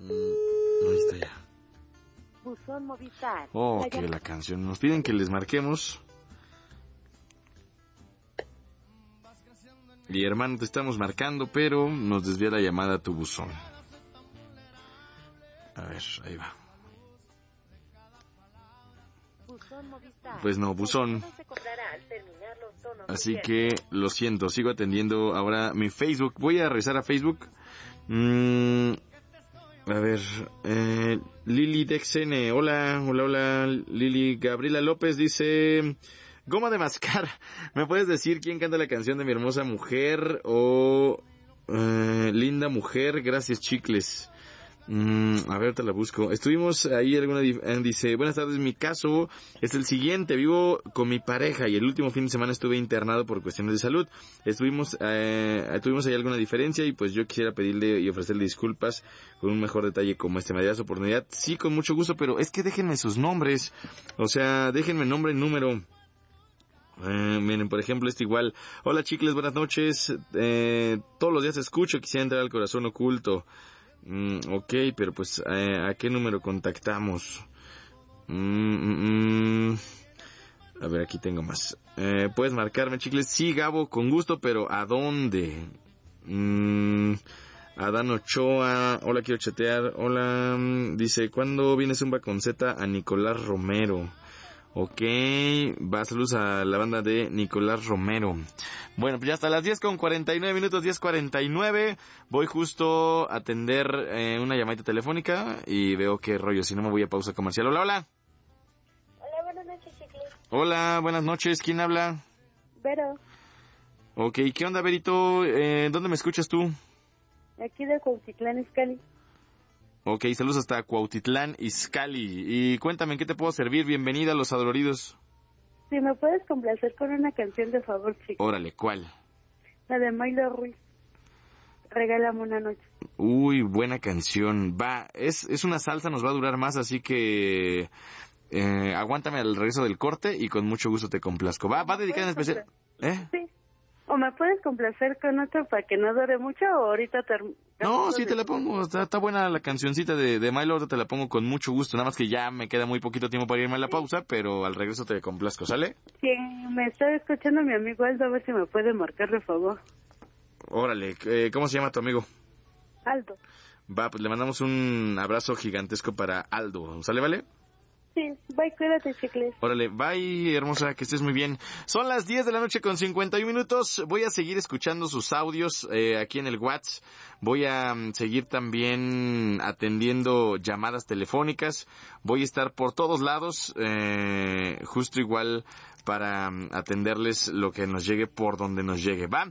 Ahí está ya. Buzón Movistar. Oh, que la canción. Nos piden que les marquemos. Y hermano, te estamos marcando, pero nos desvía la llamada a tu buzón. A ver, ahí va. Pues no, buzón. Así que lo siento, sigo atendiendo ahora mi Facebook. Voy a regresar a Facebook. A ver, Lili Dexene, hola, Lili. Gabriela López dice, goma de mascar, ¿me puedes decir quién canta la canción de mi hermosa mujer o linda mujer? Gracias, chicles. A ver, te la busco. Estuvimos ahí dice, buenas tardes, mi caso es el siguiente, vivo con mi pareja y el último fin de semana estuve internado por cuestiones de salud. Tuvimos ahí alguna diferencia y pues yo quisiera pedirle y ofrecerle disculpas con un mejor detalle como este. ¿Me das oportunidad? Sí, con mucho gusto, pero es que déjenme sus nombres, o sea, déjenme nombre y número. Miren, por ejemplo, igual. Hola, chicles, buenas noches. Todos los días escucho, quisiera entrar al corazón oculto. Ok, pero pues, ¿a qué número contactamos? A ver, aquí tengo más. ¿Puedes marcarme, chicles? Sí, Gabo, con gusto, pero ¿a dónde? Adán Ochoa, hola, quiero chatear. Hola, dice, ¿cuándo viene Zumba con Z a Nicolás Romero? Ok, saludos a la banda de Nicolás Romero. Bueno, pues ya hasta las 10:49, 10:49. Voy justo a atender una llamadita telefónica y veo qué rollo, si no me voy a pausa comercial. Hola, hola. Hola, buenas noches, chicles. Hola, buenas noches, ¿quién habla? Vero. Ok, ¿qué onda, Verito? ¿Dónde me escuchas tú? Aquí de Cuautitlán, Izcalli. Ok, saludos hasta Cuautitlán, Izcalli. Y cuéntame, ¿en qué te puedo servir? Bienvenida a Los Adoloridos. Si me puedes complacer con una canción, de favor, chico. Órale, ¿cuál? La de Milo Ruiz. Regálame una noche. Uy, buena canción. Va, es una salsa, nos va a durar más, así que aguántame al regreso del corte y con mucho gusto te complazco. ¿Va dedicada en especial? Sí. ¿O me puedes complacer con otra para que no dure mucho o ahorita No, sí te la pongo, está buena la cancioncita de Milo, ahorita te la pongo con mucho gusto, nada más que ya me queda muy poquito tiempo para irme a la pausa, pero al regreso te complazco, ¿sale? Sí, me está escuchando mi amigo Aldo, a ver si me puede marcar, de favor. Órale, ¿cómo se llama tu amigo? Aldo. Va, pues le mandamos un abrazo gigantesco para Aldo, ¿sale, vale? Sí, bye, cuídate, chicles. Órale, bye, hermosa, que estés muy bien. Son las 10:51. Voy a seguir escuchando sus audios aquí en el WhatsApp. Voy a seguir también atendiendo llamadas telefónicas. Voy a estar por todos lados, justo igual para atenderles lo que nos llegue por donde nos llegue. Va,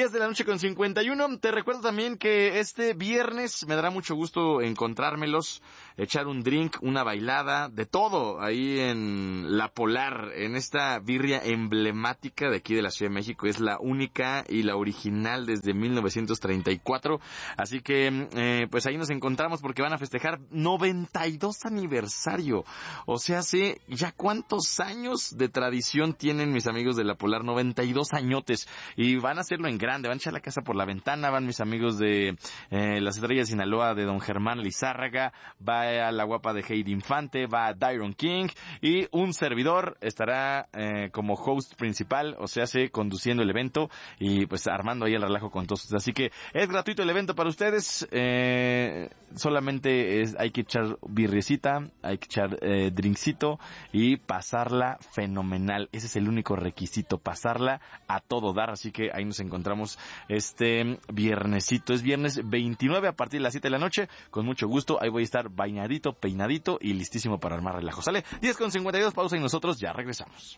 10:51. Te recuerdo también que este viernes me dará mucho gusto encontrármelos, echar un drink, una bailada, de todo ahí en La Polar, en esta birria emblemática de aquí de la Ciudad de México. Es la única y la original desde 1934. Así que, pues ahí nos encontramos porque van a festejar 92 aniversario. O sea, hace ya cuántos años de tradición tienen mis amigos de La Polar, 92 añotes, y van a hacerlo en grande, van a echar la casa por la ventana, van mis amigos de las Estrellas de Sinaloa, de don Germán Lizárraga, va a la guapa de Heidi Infante, va a Dairon King, y un servidor estará como host principal, o sea, conduciendo el evento, y pues armando ahí el relajo con todos. Así que es gratuito el evento para ustedes, solamente hay que echar birriecita, hay que echar drinkcito, y pasarla fenomenal. Ese es el único requisito, pasarla a todo dar. Así que ahí nos encontramos este viernesito. Es viernes 29 a partir de las 7 de la noche. Con mucho gusto, ahí voy a estar bañadito, peinadito y listísimo para armar relajo. ¿Sale? 10:52, pausa y nosotros ya regresamos.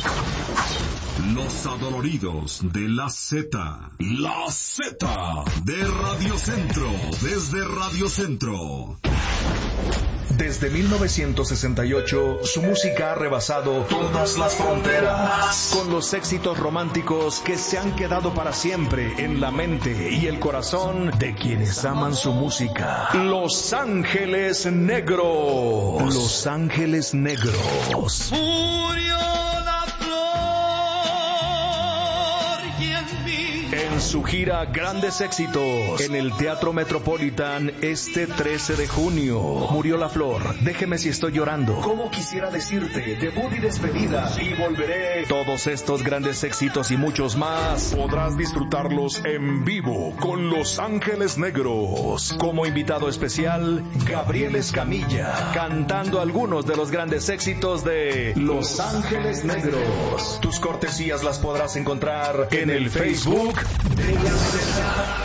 Los Adoloridos de la Z. La Z de Radio Centro. Desde Radio Centro. Desde 1968, su música ha rebasado todas las fronteras, con los éxitos románticos que se han quedado para siempre en la mente y el corazón de quienes aman su música. Los Ángeles Negros. Los Ángeles Negros. Murió la flor y en mí. En en su gira Grandes Éxitos en el Teatro Metropolitan este 13 de junio. Murió la flor, déjeme si estoy llorando. Como quisiera decirte, debut y despedida, y volveré. Todos estos grandes éxitos y muchos más podrás disfrutarlos en vivo con Los Ángeles Negros. Como invitado especial, Gabriel Escamilla, cantando algunos de los grandes éxitos de Los Ángeles Negros. Tus cortesías las podrás encontrar en el Facebook de La Zeta.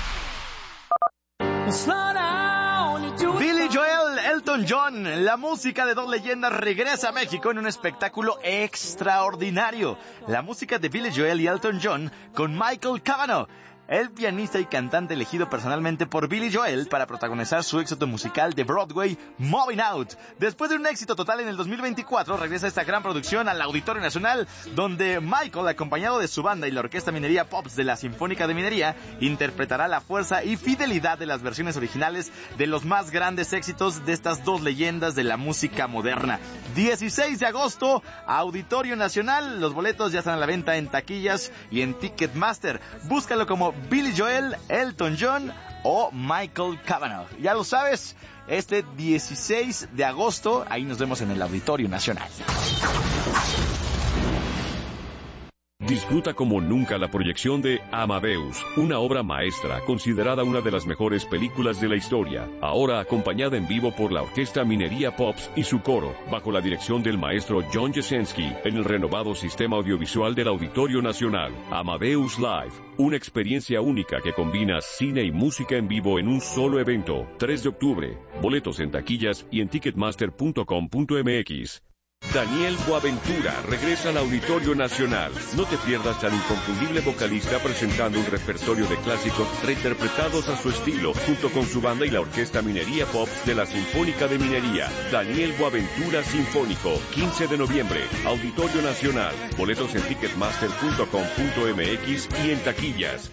Billy Joel, Elton John, la música de dos leyendas regresa a México en un espectáculo extraordinario. La música de Billy Joel y Elton John con Michael Cavanaugh, el pianista y cantante elegido personalmente por Billy Joel para protagonizar su éxito musical de Broadway, Moving Out. Después de un éxito total en el 2024, regresa esta gran producción al Auditorio Nacional, donde Michael, acompañado de su banda y la Orquesta Minería Pops de la Sinfónica de Minería, interpretará la fuerza y fidelidad de las versiones originales de los más grandes éxitos de estas dos leyendas de la música moderna. 16 de agosto, Auditorio Nacional. Los boletos ya están a la venta en taquillas y en Ticketmaster. Búscalo como Billy Joel, Elton John o Michael Cavanaugh. Ya lo sabes, este 16 de agosto, ahí nos vemos en el Auditorio Nacional. Disfruta como nunca la proyección de Amadeus, una obra maestra considerada una de las mejores películas de la historia, ahora acompañada en vivo por la Orquesta Minería Pops y su coro, bajo la dirección del maestro John Jasenski, en el renovado sistema audiovisual del Auditorio Nacional. Amadeus Live, una experiencia única que combina cine y música en vivo en un solo evento. 3 de octubre, boletos en taquillas y en ticketmaster.com.mx. Daniel Boaventura regresa al Auditorio Nacional. No te pierdas al inconfundible vocalista presentando un repertorio de clásicos reinterpretados a su estilo, junto con su banda y la Orquesta Minería Pop de la Sinfónica de Minería. Daniel Boaventura Sinfónico, 15 de noviembre, Auditorio Nacional. Boletos en ticketmaster.com.mx y en taquillas.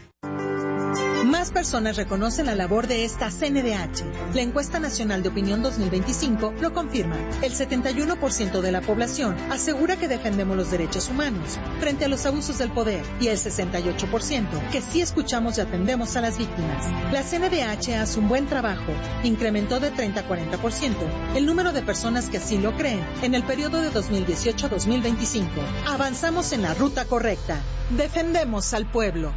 Más personas reconocen la labor de esta CNDH. La encuesta nacional de opinión 2025 lo confirma. El 71% de la población asegura que defendemos los derechos humanos frente a los abusos del poder y el 68% que sí escuchamos y atendemos a las víctimas. La CNDH hace un buen trabajo. Incrementó de 30 a 40% el número de personas que así lo creen en el periodo de 2018 a 2025. Avanzamos en la ruta correcta. Defendemos al pueblo.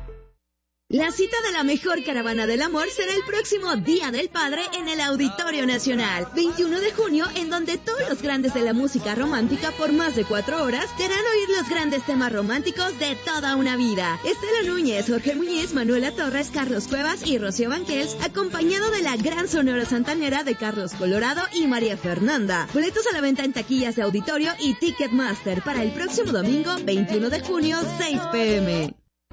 La cita de la mejor caravana del amor será el próximo Día del Padre en el Auditorio Nacional, 21 de junio, en donde todos los grandes de la música romántica por más de 4 horas te harán oír los grandes temas románticos de toda una vida. Estela Núñez, Jorge Muñiz, Manuela Torres, Carlos Cuevas y Rocío Banquels, acompañado de la gran sonora santanera de Carlos Colorado y María Fernanda. Boletos a la venta en taquillas de Auditorio y Ticketmaster para el próximo domingo, 21 de junio, 6 p.m.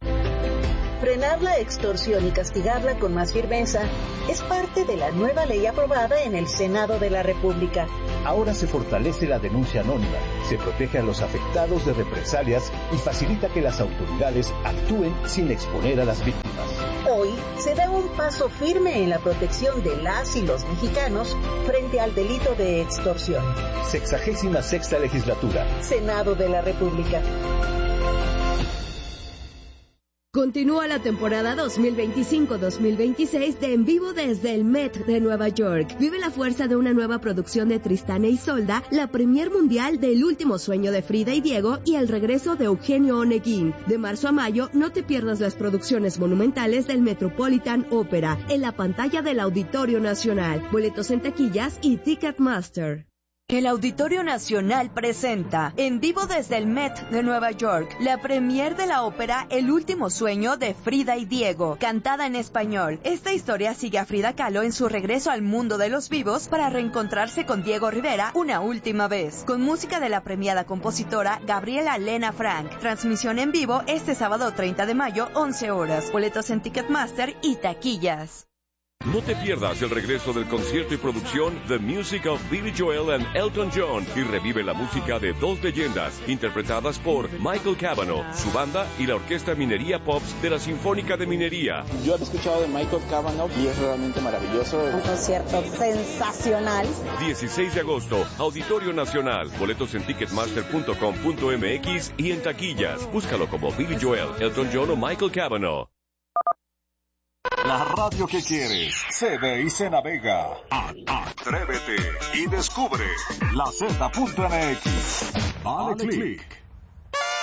Frenar la extorsión y castigarla con más firmeza es parte de la nueva ley aprobada en el Senado de la República. Ahora se fortalece la denuncia anónima, se protege a los afectados de represalias y facilita que las autoridades actúen sin exponer a las víctimas. Hoy se da un paso firme en la protección de las y los mexicanos frente al delito de extorsión. 66ª Legislatura. Senado de la República. Continúa la temporada 2025-2026 de En Vivo desde el Met de Nueva York. Vive la fuerza de una nueva producción de Tristán e Isolda, la premier mundial del Último Sueño de Frida y Diego y el regreso de Eugenio Oneguín. De marzo a mayo, no te pierdas las producciones monumentales del Metropolitan Opera en la pantalla del Auditorio Nacional. Boletos en taquillas y Ticketmaster. El Auditorio Nacional presenta En Vivo desde el Met de Nueva York, la premier de la ópera El Último Sueño de Frida y Diego, cantada en español. Esta historia sigue a Frida Kahlo en su regreso al mundo de los vivos para reencontrarse con Diego Rivera una última vez, con música de la premiada compositora Gabriela Lena Frank. Transmisión en vivo este sábado 30 de mayo, 11 horas. Boletos en Ticketmaster y taquillas. No te pierdas el regreso del concierto y producción The Music of Billy Joel and Elton John y revive la música de dos leyendas interpretadas por Michael Cavanaugh, su banda y la Orquesta Minería Pops de la Sinfónica de Minería. Yo he escuchado de Michael Cavanaugh y es realmente maravilloso. Un concierto sensacional. 16 de agosto, Auditorio Nacional. Boletos en ticketmaster.com.mx y en taquillas. Búscalo como Billy Joel, Elton John o Michael Cavanaugh. La radio que quieres se ve y se navega. Atrévete y descubre la Z.mx. Dale click.